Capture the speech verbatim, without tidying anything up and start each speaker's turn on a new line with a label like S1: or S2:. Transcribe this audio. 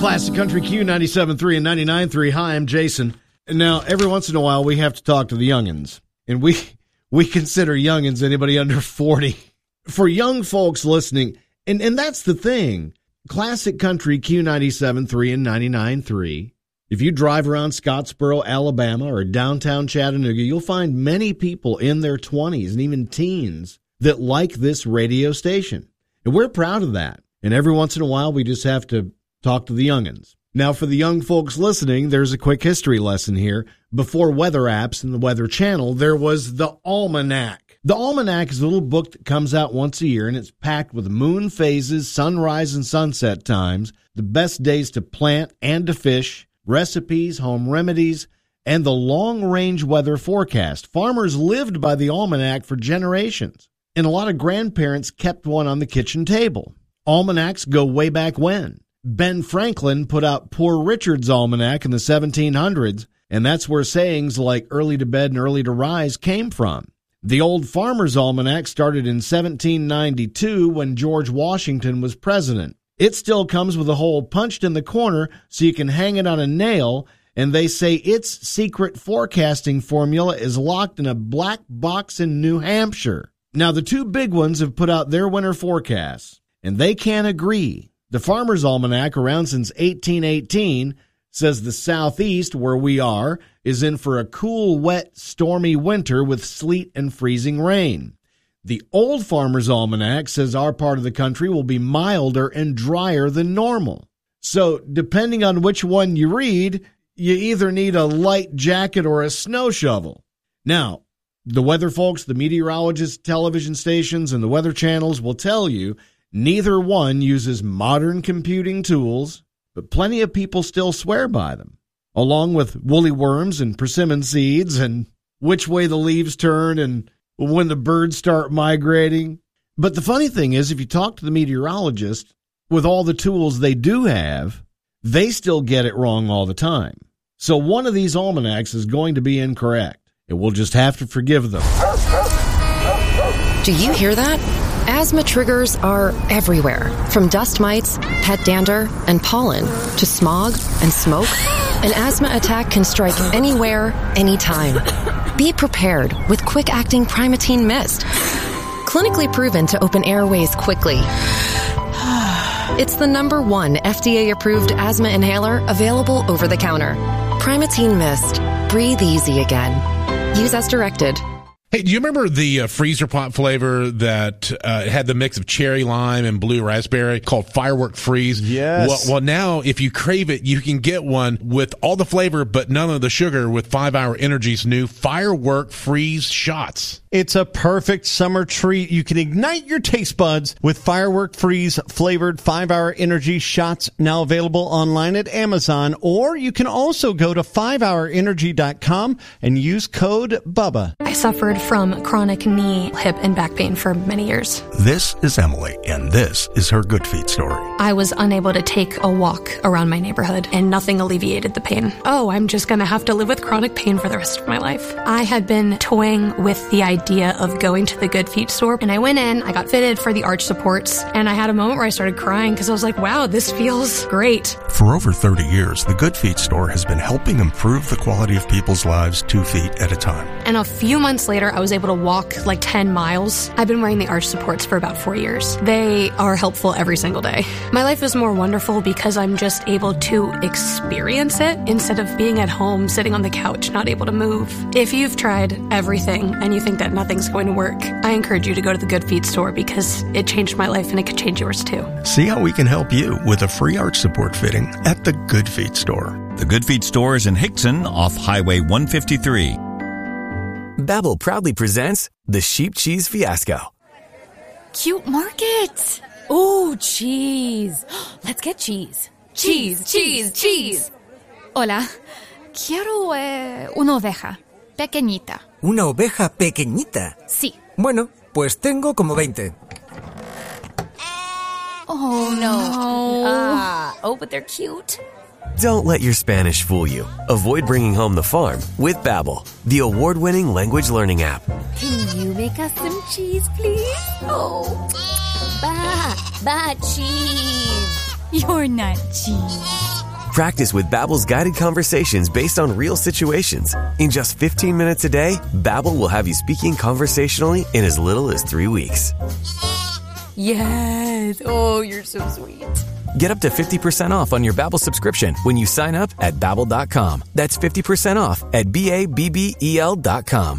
S1: Classic Country Q ninety-seven point three and ninety-nine point three. Hi, I'm Jason. And now, every once in a while, we have to talk to the youngins. And we we consider youngins anybody under forty. For young folks listening, and, and that's the thing, Classic Country Q ninety-seven point three and ninety-nine point three. If you drive around Scottsboro, Alabama, or downtown Chattanooga, you'll find many people in their twenties and even teens that like this radio station. And we're proud of that. And every once in a while, we just have to talk to the youngins. Now, for the young folks listening, there's a quick history lesson here. Before weather apps and the Weather Channel, there was the Almanac. The Almanac is a little book that comes out once a year, and it's packed with moon phases, sunrise and sunset times, the best days to plant and to fish, recipes, home remedies, and the long-range weather forecast. Farmers lived by the Almanac for generations, and a lot of grandparents kept one on the kitchen table. Almanacs go way back when. Ben Franklin put out Poor Richard's Almanac in the seventeen hundreds, and that's where sayings like early to bed and early to rise came from. The Old Farmer's Almanac started in seventeen ninety-two when George Washington was president. It still comes with a hole punched in the corner so you can hang it on a nail, and they say its secret forecasting formula is locked in a black box in New Hampshire. Now, the two big ones have put out their winter forecasts, and they can't agree. The Farmer's Almanac, around since eighteen eighteen, says the southeast, where we are, is in for a cool, wet, stormy winter with sleet and freezing rain. The Old Farmer's Almanac says our part of the country will be milder and drier than normal. So, depending on which one you read, you either need a light jacket or a snow shovel. Now, the weather folks, the meteorologists, television stations, and the weather channels will tell you neither one uses modern computing tools, but plenty of people still swear by them, along with woolly worms and persimmon seeds and which way the leaves turn and when the birds start migrating. But the funny thing is, if you talk to the meteorologist, with all the tools they do have, they still get it wrong all the time. So one of these almanacs is going to be incorrect, and we'll just have to forgive them.
S2: Do you hear that? Asthma triggers are everywhere, from dust mites, pet dander, and pollen, to smog and smoke. An asthma attack can strike anywhere, anytime. Be prepared with quick-acting Primatene Mist. Clinically proven to open airways quickly. It's the number one F D A-approved asthma inhaler available over the counter. Primatene Mist. Breathe easy again. Use as directed.
S3: Hey, do you remember the uh, freezer pop flavor that uh, had the mix of cherry lime and blue raspberry called Firework Freeze?
S4: Yes.
S3: Well, well, now if you crave it, you can get one with all the flavor but none of the sugar with five hour Energy's new Firework Freeze shots.
S4: It's a perfect summer treat. You can ignite your taste buds with Firework Freeze flavored five hour Energy shots, now available online at Amazon, or you can also go to five hour energy dot com and use code BUBBA.
S5: I suffered from chronic knee, hip, and back pain for many years.
S6: This is Emily, and this is her Good Feet story.
S5: I was unable to take a walk around my neighborhood, and nothing alleviated the pain. Oh, I'm just going to have to live with chronic pain for the rest of my life. I had been toying with the idea of going to the Good Feet store, and I went in, I got fitted for the arch supports, and I had a moment where I started crying because I was like, wow, this feels great.
S6: For over thirty years, the Good Feet store has been helping improve the quality of people's lives two feet at a time.
S5: And a few months later, I was able to walk like ten miles. I've been wearing the arch supports for about four years. They are helpful every single day. My life is more wonderful because I'm just able to experience it instead of being at home, sitting on the couch, not able to move. If you've tried everything and you think that nothing's going to work, I encourage you to go to the Good Feet store because it changed my life and it could change yours too.
S6: See how we can help you with a free arch support fitting at the Good Feet store.
S7: The Good Feet store is in Hickson off Highway one fifty-three.
S8: Babbel proudly presents the Sheep Cheese Fiasco.
S9: Cute market. Ooh, cheese. Let's get cheese. Cheese, cheese, cheese. Hola. Quiero eh, una oveja. Pequeñita.
S8: ¿Una oveja pequeñita?
S9: Sí.
S8: Bueno, pues tengo como veinte.
S9: Oh, no. Ah, oh, but they're cute.
S10: Don't let your Spanish fool you. Avoid bringing home the farm with Babbel, the award-winning language learning app.
S9: Can you make us some cheese, please? Oh, ba, ba cheese.
S11: You're not cheese.
S10: Practice with Babbel's guided conversations based on real situations. In just fifteen minutes a day, Babbel will have you speaking conversationally in as little as three weeks.
S9: Yes. Oh, you're so sweet.
S10: Get up to fifty percent off on your Babbel subscription when you sign up at Babbel dot com. That's fifty percent off at B A B B E L dot com.